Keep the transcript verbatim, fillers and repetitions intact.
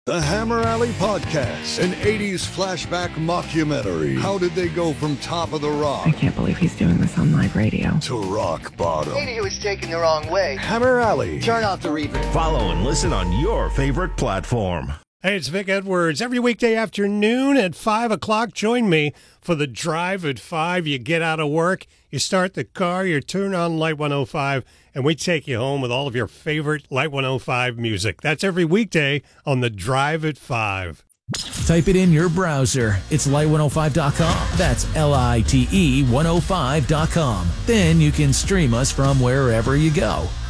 The Hammer Alley Podcast, an eighties flashback mockumentary. How did they go from top of the rock? I can't believe he's doing this on live radio. To rock bottom. Maybe he was taken the wrong way. Hammer Alley. Turn off the reverb. Follow and listen on your favorite platform. Hey, it's Vic Edwards. Every weekday afternoon at five o'clock, join me for the Drive at five. You get out of work, you start the car, you turn on Light one oh five, and we take you home with all of your favorite Light one oh five music. That's every weekday on the Drive at five. Type it in your browser. It's light one oh five dot com. That's L I T E one oh five dot com. Then you can stream us from wherever you go.